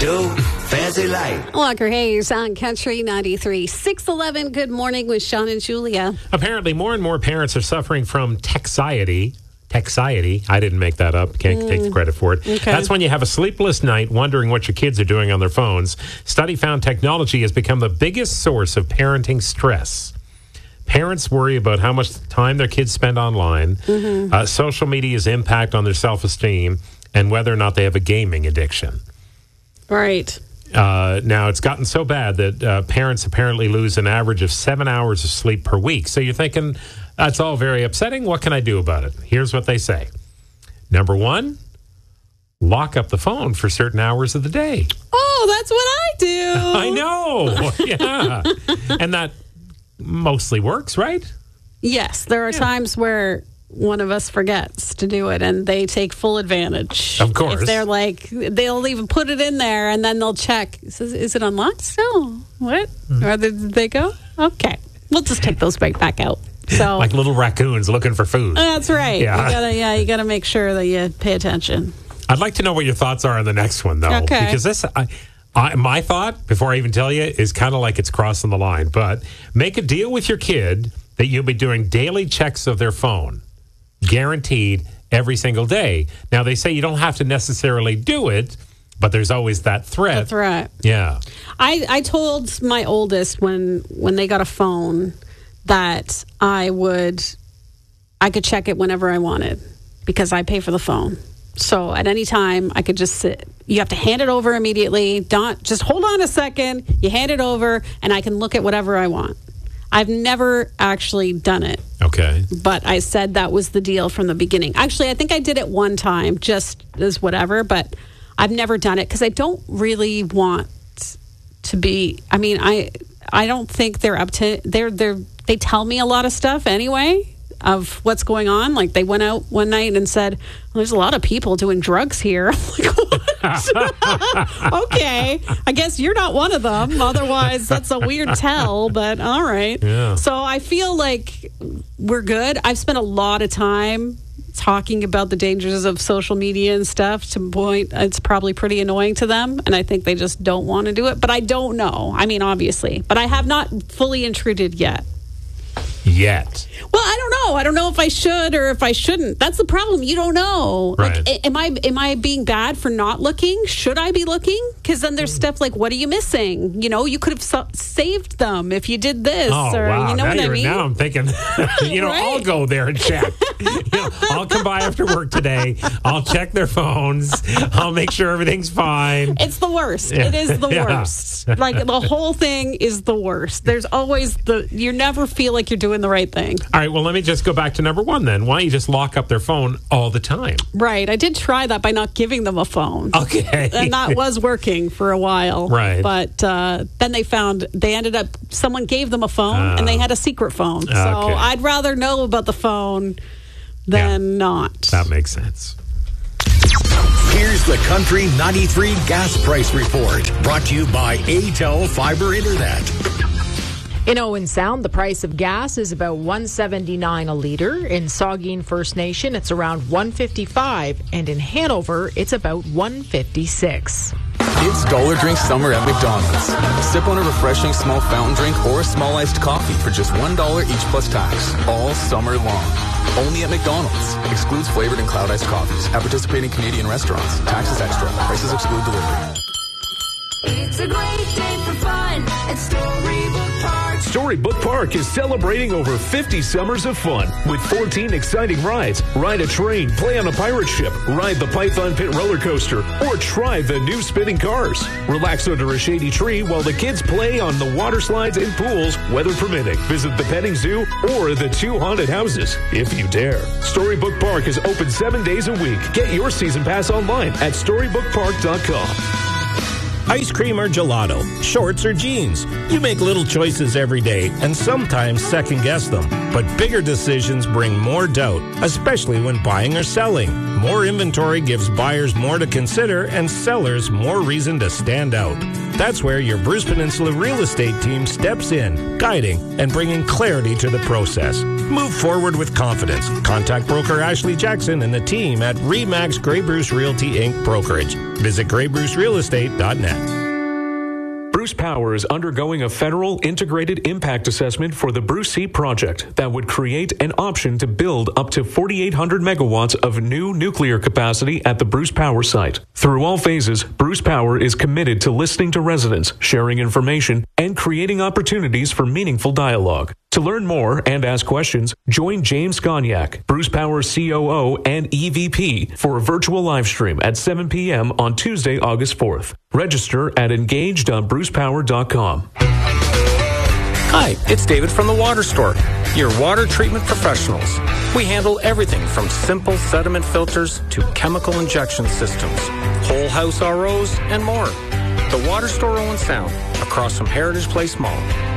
do? Fancy life. Walker Hayes on Country 93. 611, good morning with Sean and Julia. Apparently, more and more parents are suffering from texiety. Texiety. I didn't make that up. Can't take the credit for it. Okay. That's when you have a sleepless night wondering what your kids are doing on their phones. Study found technology has become the biggest source of parenting stress. Parents worry about how much time their kids spend online, social media's impact on their self-esteem, and whether or not they have a gaming addiction. Right. Now, it's gotten so bad that parents apparently lose an average of 7 hours of sleep per week. So you're thinking, that's all very upsetting. What can I do about it? Here's what they say. Number one, lock up the phone for certain hours of the day. Oh, that's what I do. I know. Yeah. And that mostly works, right? Yes, there are times where one of us forgets to do it, and they take full advantage. Of course. If they're like, they'll even put it in there, and then they'll check. Is it unlocked still? What? Or did they go? Okay. We'll just take those right back out. So Like little raccoons looking for food. that's right. Yeah. You gotta make sure that you pay attention. I'd like to know what your thoughts are on the next one, though. Okay. Because this, my thought, before I even tell you, is kind of like it's crossing the line. But make a deal with your kid that you'll be doing daily checks of their phone, guaranteed every single day. Now, they say you don't have to necessarily do it, but there's always that threat. That's right. Yeah. I told my oldest when they got a phone that I could check it whenever I wanted because I pay for the phone. So at any time, I could just sit. You have to hand it over immediately. Don't just hold on a second. You hand it over, and I can look at whatever I want. I've never actually done it. Okay. But I said that was the deal from the beginning. Actually, I think I did it one time, just as whatever, but I've never done it because I don't really want to be. I mean, I don't think they're up to. They tell me a lot of stuff anyway of what's going on. Like they went out one night and said, well, there's a lot of people doing drugs here. I'm like, what? Okay. I guess you're not one of them. Otherwise, that's a weird tell, but all right. Yeah. So I feel like we're good. I've spent a lot of time talking about the dangers of social media and stuff to the point it's probably pretty annoying to them. And I think they just don't want to do it. But I don't know. I mean, obviously. But I have not fully intruded yet. Yet. Well, I don't know. I don't know if I should or if I shouldn't. That's the problem. You don't know. Right. Like, am I being bad for not looking? Should I be looking? Because then there's stuff like, what are you missing? You know, you could have saved them if you did this. Oh, or wow. you know what I mean? Now I'm thinking, Right? I'll go there and check. I'll come by after work today. I'll check their phones. I'll make sure everything's fine. It's the worst. Yeah. It is the Yeah. worst. Like the whole thing is the worst. There's always you never feel like you're doing the right thing. All right, well, let me just go back to number one then. Why don't you just lock up their phone all the time? Right. I did try that by not giving them a phone. Okay. And that was working for a while. Right. But then someone gave them a phone and they had a secret phone. So Okay. I'd rather know about the phone than not. That makes sense. Here's the Country 93 Gas Price Report, brought to you by ATEL Fiber Internet. In Owen Sound, the price of gas is about $1.79 a liter. In Saugeen First Nation, it's around $1.55, and in Hanover, it's about $1.56. It's Dollar Drink Summer at McDonald's. Sip on a refreshing small fountain drink or a small iced coffee for just $1 each plus tax, all summer long. Only at McDonald's. Excludes flavored and cloud iced coffees at participating Canadian restaurants. Taxes extra. Prices exclude delivery. It's a great day for fun at Storybook Park. Storybook Park is celebrating over 50 summers of fun with 14 exciting rides. Ride a train, play on a pirate ship, ride the Python Pit roller coaster, or try the new spinning cars. Relax under a shady tree while the kids play on the water slides and pools, weather permitting. Visit the petting zoo or the 2 haunted houses, if you dare. Storybook Park is open 7 days a week. Get your season pass online at StorybookPark.com. Ice cream or gelato, shorts or jeans. You make little choices every day and sometimes second guess them. But bigger decisions bring more doubt, especially when buying or selling. More inventory gives buyers more to consider and sellers more reason to stand out. That's where your Bruce Peninsula real estate team steps in, guiding and bringing clarity to the process. Move forward with confidence. Contact broker Ashley Jackson and the team at RE/MAX Grey Bruce Realty Inc. Brokerage. Visit GreyBruceRealEstate.net. Bruce Power is undergoing a federal integrated impact assessment for the Bruce C project that would create an option to build up to 4,800 megawatts of new nuclear capacity at the Bruce Power site. Through all phases, Bruce Power is committed to listening to residents, sharing information, and creating opportunities for meaningful dialogue. To learn more and ask questions, join James Gonyak, Bruce Power COO and EVP, for a virtual live stream at 7 p.m. on Tuesday, August 4th. Register at engage.brucepower.com. Hi, it's David from the Water Store, your water treatment professionals. We handle everything from simple sediment filters to chemical injection systems, whole house ROs, and more. The Water Store, Owen Sound, across from Heritage Place Mall.